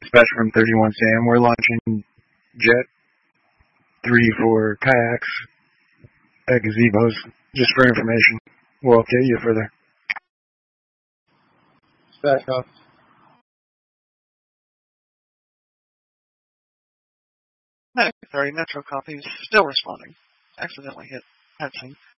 Dispatch from 31 Sam. We're launching Jet 3 for kayaks at gazebos. Just for information. We'll update you further. Dispatch off. No, 30 Metro copies. Still responding. Accidentally hit headsing.